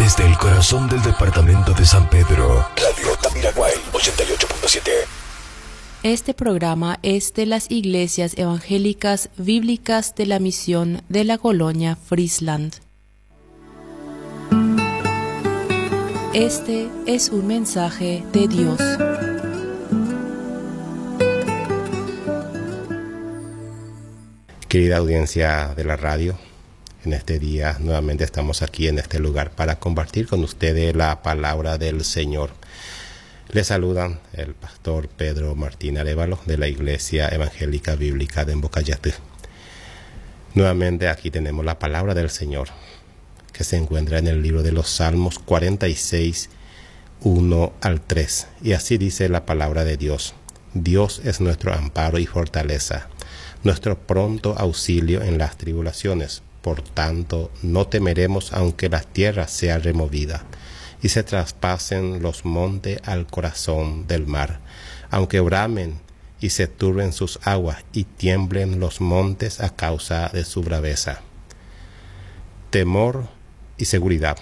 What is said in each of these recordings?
Desde el corazón del departamento de San Pedro, Radio Tamiraguay 88.7. Este programa es de las iglesias evangélicas bíblicas de la misión de la colonia Friesland. Este es un mensaje de Dios. Querida audiencia de la radio, en este día nuevamente estamos aquí en este lugar para compartir con ustedes la palabra del Señor. Les saludan el pastor Pedro Martín Arévalo de la Iglesia Evangélica Bíblica de Embocayatú. Nuevamente aquí tenemos la palabra del Señor, que se encuentra en el libro de los Salmos 46, 1 al 3. Y así dice la palabra de Dios. Dios es nuestro amparo y fortaleza, nuestro pronto auxilio en las tribulaciones. Por tanto, no temeremos aunque la tierra sea removida y se traspasen los montes al corazón del mar, aunque bramen y se turben sus aguas y tiemblen los montes a causa de su braveza. Temor y seguridad.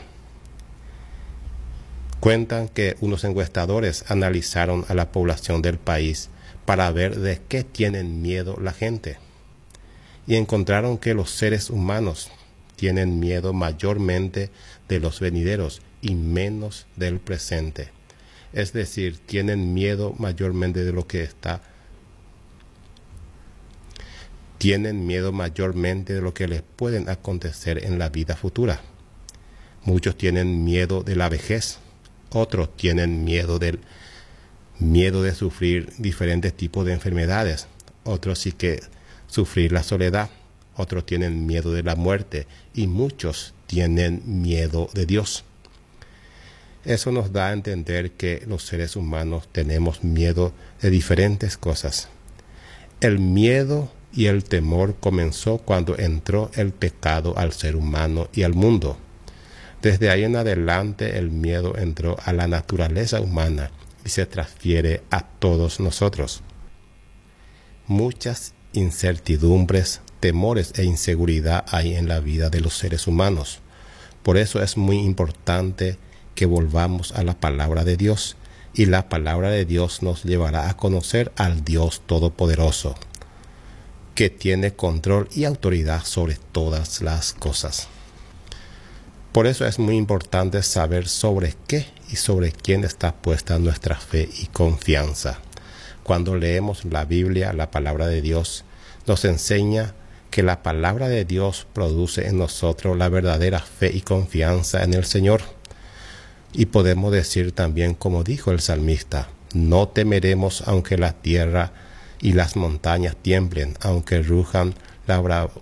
Cuentan que unos encuestadores analizaron a la población del país para ver de qué tienen miedo la gente, y encontraron que los seres humanos tienen miedo mayormente de los venideros y menos del presente. Es decir, tienen miedo mayormente de lo que está. Tienen miedo mayormente de lo que les pueden acontecer en la vida futura. Muchos tienen miedo de la vejez, otros tienen miedo de sufrir diferentes tipos de enfermedades, otros sí que sufrir la soledad, otros tienen miedo de la muerte y muchos tienen miedo de Dios. Eso nos da a entender que los seres humanos tenemos miedo de diferentes cosas. El miedo y el temor comenzó cuando entró el pecado al ser humano y al mundo. Desde ahí en adelante el miedo entró a la naturaleza humana y se transfiere a todos nosotros. Muchas incertidumbres, temores e inseguridad hay en la vida de los seres humanos. Por eso es muy importante que volvamos a la palabra de Dios, y la palabra de Dios nos llevará a conocer al Dios Todopoderoso, que tiene control y autoridad sobre todas las cosas. Por eso es muy importante saber sobre qué y sobre quién está puesta nuestra fe y confianza. Cuando leemos la Biblia, la palabra de Dios nos enseña que la palabra de Dios produce en nosotros la verdadera fe y confianza en el Señor. Y podemos decir también, como dijo el salmista, no temeremos aunque la tierra y las montañas tiemblen, aunque rujan las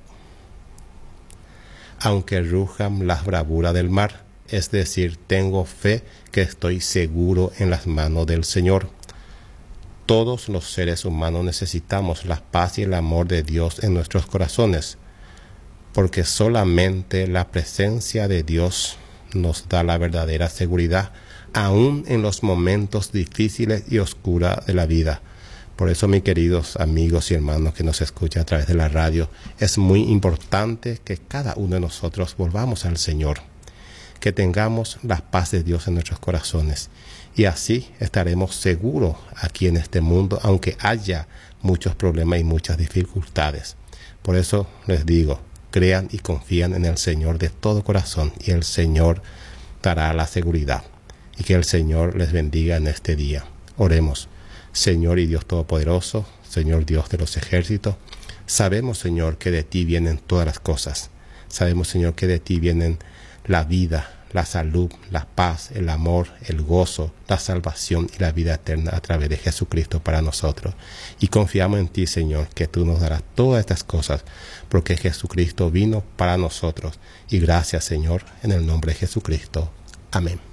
bravuras del mar. Es decir, tengo fe que estoy seguro en las manos del Señor. Todos los seres humanos necesitamos la paz y el amor de Dios en nuestros corazones, porque solamente la presencia de Dios nos da la verdadera seguridad, aún en los momentos difíciles y oscuros de la vida. Por eso, mis queridos amigos y hermanos que nos escuchan a través de la radio, es muy importante que cada uno de nosotros volvamos al Señor, que tengamos la paz de Dios en nuestros corazones. Y así estaremos seguros aquí en este mundo, aunque haya muchos problemas y muchas dificultades. Por eso les digo, crean y confían en el Señor de todo corazón, y el Señor dará la seguridad. Y que el Señor les bendiga en este día. Oremos. Señor y Dios Todopoderoso, Señor Dios de los ejércitos, sabemos, Señor, que de ti vienen todas las cosas. Sabemos, Señor, que de ti vienen la vida, la salud, la paz, el amor, el gozo, la salvación y la vida eterna a través de Jesucristo para nosotros. Y confiamos en ti, Señor, que tú nos darás todas estas cosas, porque Jesucristo vino para nosotros. Y gracias, Señor, en el nombre de Jesucristo. Amén.